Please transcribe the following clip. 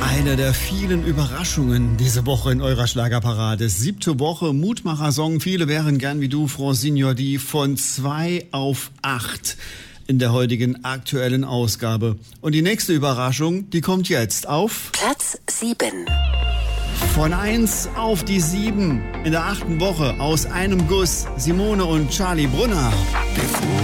Eine der vielen Überraschungen diese Woche in eurer Schlagerparade. 7. Woche, Mutmacher-Song. Viele wären gern wie du, Francine Jordi, von 2 auf 8 in der heutigen aktuellen Ausgabe. Und die nächste Überraschung, die kommt jetzt auf Platz 7. Von 1 auf die 7 in der 8. Woche aus einem Guss. Simone und Charlie Brunner. Bevor